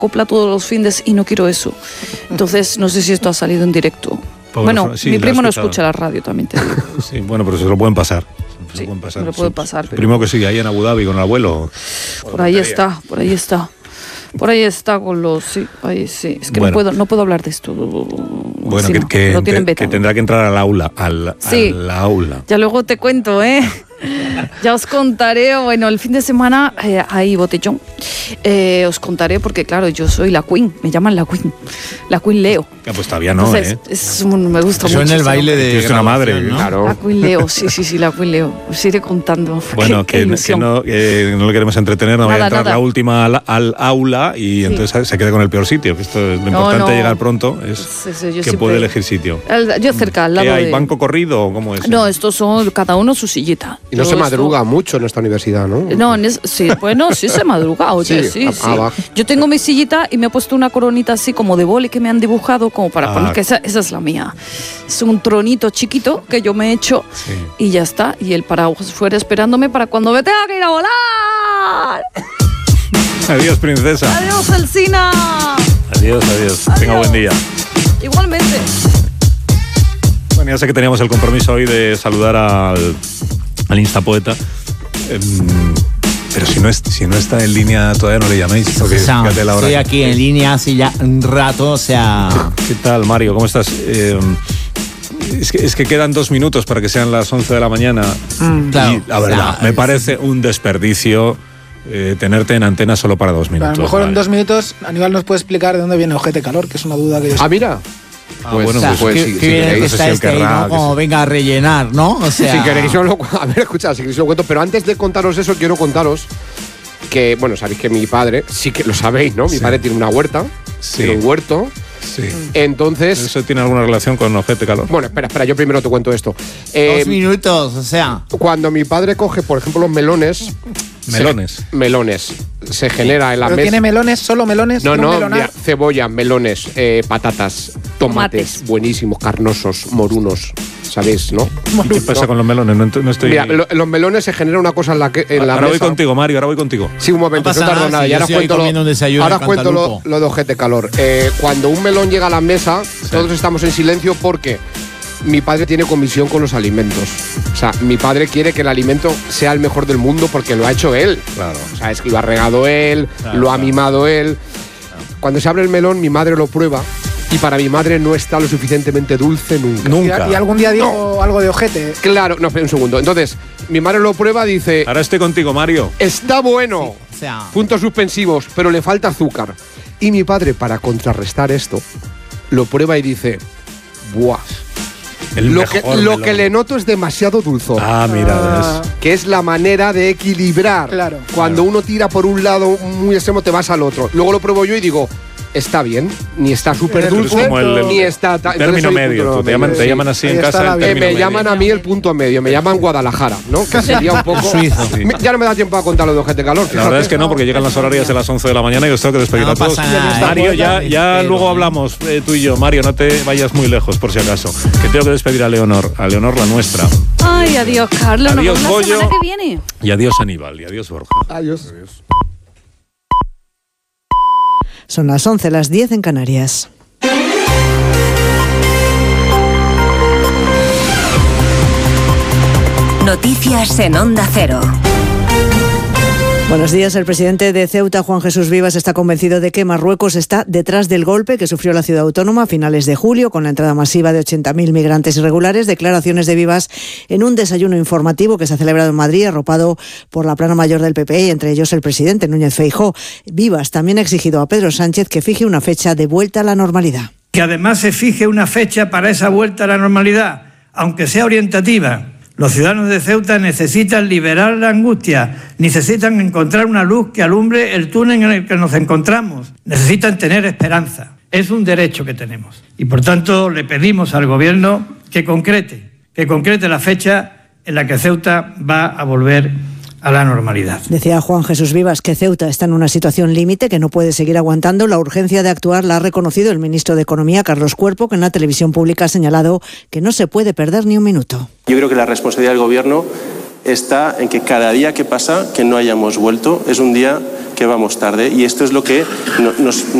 copla todos los findes y no quiero eso. Entonces, no sé si esto ha salido en directo. Bueno, sí, mi primo no escucha la radio, también te digo. Sí, bueno, pero se lo pueden pasar. Sí, me lo puede pasar. Pero... Primo que sigue ahí en Abu Dhabi con el abuelo. Por ahí está. Por ahí está con los... Sí, ahí sí. Es que bueno, no puedo hablar de esto. Bueno, que tendrá que entrar al aula. Al aula. Ya luego te cuento, Ya os contaré, bueno, el fin de semana hay botellón. Os contaré porque, claro, yo soy la Queen, me llaman la Queen Leo. Pues todavía no, entonces, me gusta mucho. Eso en el baile de... Es una madre, ¿no? Claro. La Queen Leo, sí, la Queen Leo. Os iré contando. Bueno, que no le queremos entretener, no vaya a entrar la última al aula y entonces se quede con el peor sitio. Que esto es lo importante, llegar pronto, que puede elegir sitio. Yo cerca, al lado ¿Qué hay? ¿Banco corrido o cómo es? No, estos son cada uno su sillita. Y no se madruga mucho en esta universidad, ¿no? No, sí se madruga, oye, sí. Yo tengo mi sillita y me he puesto una coronita así como de boli que me han dibujado como para poner que esa es la mía. Es un tronito chiquito que yo me he hecho y ya está. Y el paraguas fuera esperándome para cuando me tenga que ir a volar. Adiós, princesa. Adiós, Alsina. Adiós. Tenga buen día. Igualmente. Bueno, ya sé que teníamos el compromiso hoy de saludar al Instapoeta. Pero si no está en línea todavía no le llaméis. Porque fíjate la hora. Estoy aquí en línea hace ya un rato, ¿Qué tal, Mario? ¿Cómo estás? Es que quedan 2 minutos para que sean las 11 de la mañana. Claro. Y la verdad, me parece un desperdicio tenerte en antena solo para 2 minutos. A lo mejor en 2 minutos Aníbal nos puede explicar de dónde viene Ojete Calor, que es una duda que yo... mira. Qué bien que está ahí, ¿no? Como venga a rellenar, ¿no? O sea... Si queréis, si queréis lo cuento, pero antes de contaros eso, quiero contaros que, bueno, sabéis que mi padre, sí que lo sabéis, ¿no? Mi padre tiene una huerta, tiene un huerto. Sí. Entonces... ¿Eso tiene alguna relación con Ojete Calor? Bueno, espera, yo primero te cuento esto. 2 minutos, o sea... Cuando mi padre coge, por ejemplo, los melones... Melones. Se genera en la mesa... ¿Pero tiene melones? ¿Solo melones? No, mira, cebolla, melones, patatas, tomates buenísimos, carnosos, morunos. ¿Sabéis, no? ¿Qué pasa con los melones? No estoy... Mira, los melones se genera una cosa en la mesa... Ahora voy contigo, Mario, Sí, un momento, no tardo nada. Y ahora cuento lo de Ojete Calor. Cuando un melón llega a la mesa, todos estamos en silencio porque mi padre tiene comisión con los alimentos. O sea, mi padre quiere que el alimento sea el mejor del mundo porque lo ha hecho él. Claro. O sea, es que lo ha regado él, lo ha mimado él. Cuando se abre el melón, mi madre lo prueba. Y para mi madre no está lo suficientemente dulce nunca. ¿Y algún día dijo algo de ojete? Claro, no, espera un segundo. Entonces, mi madre lo prueba y dice... Ahora estoy contigo, Mario. Está bueno. Sí, o sea... Puntos suspensivos, pero le falta azúcar. Y mi padre, para contrarrestar esto, lo prueba y dice... ¡Buah! Lo que le noto es demasiado dulzor. Mira, que es la manera de equilibrar. Claro. Cuando uno tira por un lado muy extremo, te vas al otro. Luego lo pruebo yo y digo... Está bien, ni está súper dulce, ni está... Término medio, te llaman así en casa. Me llaman a mí el punto medio, me llaman Guadalajara, ¿no? Que sería un poco... Suizo. Ya no me da tiempo a contar lo de Ojete Calor. La verdad es que no, porque llegan las horarias de las 11 de la mañana y os tengo que despedir a todos. Mario, ya luego hablamos tú y yo. Mario, no te vayas muy lejos, por si acaso. Que tengo que despedir a Leonor la nuestra. Ay, adiós, Carlos. Adiós, nos vemos la semana Goyo. que viene. Y adiós, Aníbal. Y adiós, Borja. Adiós. Son las 11, las 10 en Canarias. Noticias en Onda Cero. Buenos días. El presidente de Ceuta, Juan Jesús Vivas, está convencido de que Marruecos está detrás del golpe que sufrió la ciudad autónoma a finales de julio con la entrada masiva de 80.000 migrantes irregulares. Declaraciones de Vivas en un desayuno informativo que se ha celebrado en Madrid, arropado por la plana mayor del PP y entre ellos el presidente Núñez Feijóo. Vivas también ha exigido a Pedro Sánchez que fije una fecha de vuelta a la normalidad. Que además se fije una fecha para esa vuelta a la normalidad, aunque sea orientativa. Los ciudadanos de Ceuta necesitan liberar la angustia, necesitan encontrar una luz que alumbre el túnel en el que nos encontramos, necesitan tener esperanza. Es un derecho que tenemos. Y por tanto le pedimos al Gobierno que concrete la fecha en la que Ceuta va a volver a la normalidad. Decía Juan Jesús Vivas que Ceuta está en una situación límite que no puede seguir aguantando. La urgencia de actuar la ha reconocido el ministro de Economía, Carlos Cuerpo, que en la televisión pública ha señalado que no se puede perder ni un minuto. Yo creo que la responsabilidad del Gobierno está en que cada día que pasa, que no hayamos vuelto, es un día vamos tarde y esto es lo que nos